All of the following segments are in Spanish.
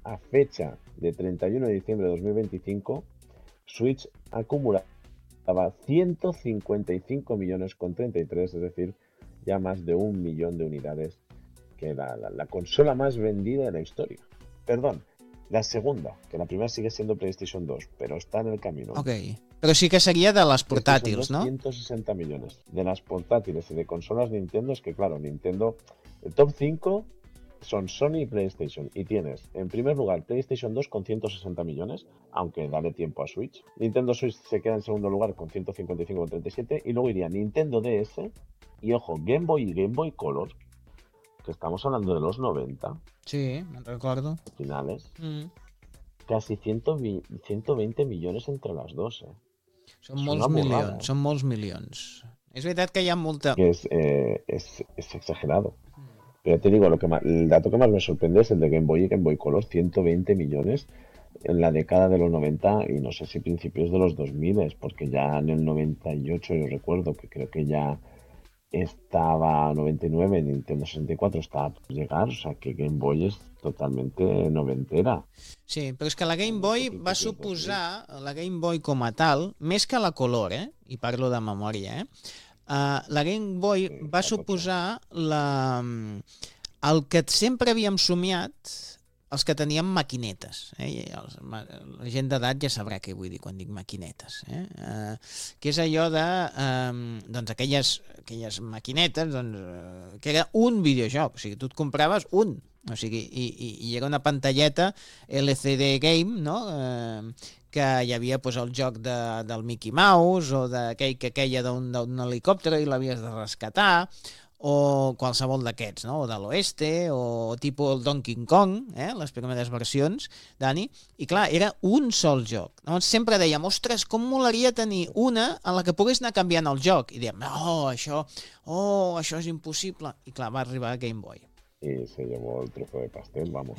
a fecha de 31 de diciembre de 2025, Switch acumulaba 155 millones con 33, es decir, ya más de 1 millón de unidades, que era la consola más vendida de la historia. Perdón, la segunda, que la primera sigue siendo PlayStation 2, pero está en el camino. Ok, però sí que seria de les PlayStation portàtils, 2, no? 160 millones. De las portátiles y de consolas Nintendo, es que claro, Nintendo, el top 5 son Sony y PlayStation. Y tienes, en primer lugar, PlayStation 2 con 160 millones, aunque dale tiempo a Switch. Nintendo Switch se queda en segundo lugar con 155,37. Y luego iría Nintendo DS y, ojo, Game Boy y Game Boy Color, que estamos hablando de los 90 Sí, me'n recordo. finales. Mm. Casi 120 millones entre las dos. Són Es una molts burrada. milions, són molts milions. És veritat que hi ha molta... Que es exagerado. Pero te digo, el dato que más me sorprende es el de Game Boy y Game Boy Color, 120 millones en la década de los 90 y no sé si principios de los 2000, porque ya en el 98 yo recuerdo que creo que ya estaba 99, Nintendo 64 estaba por llegar, o sea que Game Boy es totalmente noventera. Sí, però és que la Game Boy va suposar, la Game Boy com a tal, més que la Color, i parlo de memòria, la Game Boy va suposar el que sempre havíem somiat els que teníem maquinetes. La gent d'edat ja sabrà què vull dir quan dic maquinetes. Que és allò de doncs aquelles maquinetes que era un videojoc. O sigui, tu et compraves un. O sigui, i era una pantalleta LCD Game, no? Que hi havia pues, el joc del Mickey Mouse o d'aquell que queia d'un helicòpter i l'havies de rescatar, o qualsevol d'aquests, no? O de l'Oeste, o tipus el Donkey Kong, les primeres versions, Dani, i clar, era un sol joc. Llavors sempre dèiem, ostres, com molaria tenir una en la que pogués anar canviant el joc, i dèiem, això és impossible, i clar, va arribar a Game Boy. Y se llevó el trozo de pastel, vamos.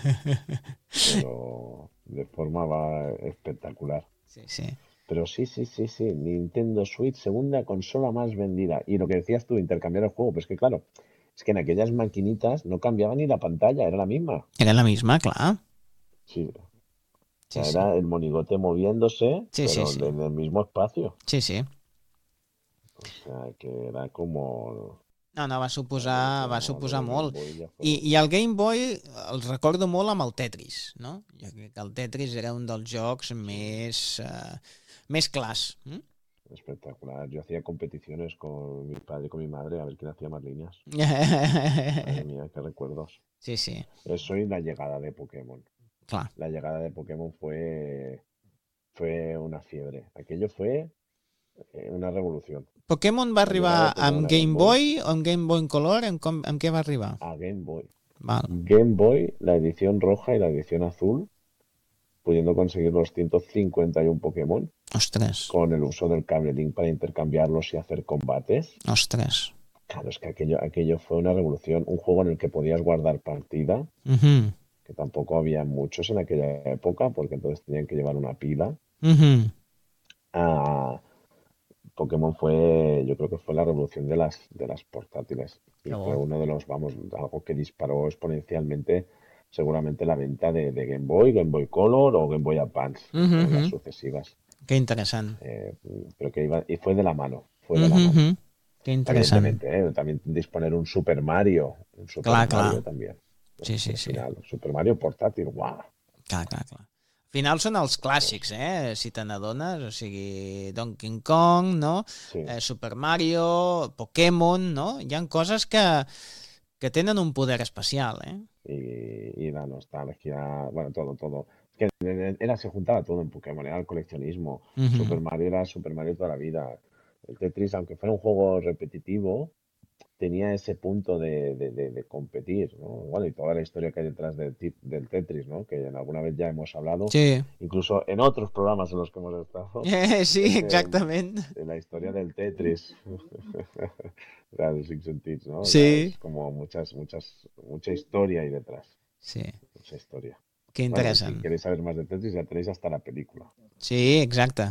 Pero de forma espectacular. Sí. Pero sí, Nintendo Switch, segunda consola más vendida. Y lo que decías tú, intercambiar el juego, pues que claro, es que en aquellas maquinitas no cambiaba ni la pantalla, era la misma. Era la misma, clar. Sí. O sea, era el monigote moviéndose, pero en el mismo espacio. Sí. O sea, que era como... No, va suposar molt. I el Game Boy el recordo molt amb el Tetris, no? Jo crec que el Tetris era un dels jocs més clars. Espectacular. Yo hacía competiciones con mi padre y con mi madre a ver quién hacía más líneas. Madre mía, qué recuerdos. Sí. Eso y la llegada de Pokémon. Clar. La llegada de Pokémon fue una fiebre. Aquello fue una revolución. Pokémon va arribar amb Game Boy o amb Game Boy Color? Amb què va arribar? A Game Boy. Val. Game Boy, la edición roja y la edición azul, pudiendo conseguir los 151 Pokémon. Ostras. Con el uso del cable Link para intercambiarlos y hacer combates. Ostras. Claro, es que aquello fue una revolución. Un juego en el que podías guardar partida, que tampoco había muchos en aquella época, porque entonces tenían que llevar una pila. Pokémon yo creo que fue la revolución de las portátiles. Y fue uno de los, algo que disparó exponencialmente seguramente la venta de Game Boy Color o Game Boy Advance, las sucesivas. Qué interessant. Pero que y fue de la mano. Mano. Qué interessant. También disponer un Super Mario. Mario también. Sí. Final, Super Mario portàtil, uau. Clar. Al final són els clàssics, si te n'adones, o sigui, Donkey Kong, no? Sí. Super Mario, Pokémon, no? Hi ha coses que tenen un poder especial, Y la nostalgia, bueno, todo. Es que se juntaba todo en Pokémon, era el coleccionismo. Super Mario era Super Mario toda la vida. El Tetris, aunque fuera un juego repetitivo, tenía ese punto de competir, ¿no? Bueno, y toda la historia que hay detrás del Tetris, ¿no? Que alguna vez ya hemos hablado, incluso en otros programas en los que hemos estado. Sí, exactamente. De la historia del Tetris. Los Six Senses, ¿no? Sí. Es como mucha historia ahí detrás. Sí. Mucha historia. Qué interesante. Si queréis saber más de Tetris, ya tenéis hasta la película. Sí, exacte.